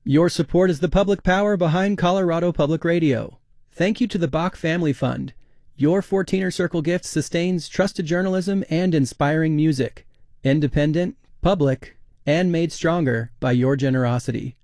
Your support is the public power behind Colorado Public Radio. Thank you to the Bach Family Fund. Your 14er Circle gift sustains trusted journalism and inspiring music. Independent, public, and made stronger by your generosity.